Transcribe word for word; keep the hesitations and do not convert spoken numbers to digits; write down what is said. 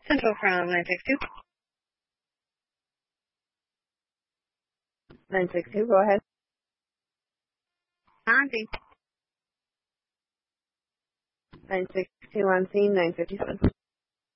Central from nine six two. nine six two, go ahead. On scene. nine six two on scene, nine fifty-seven.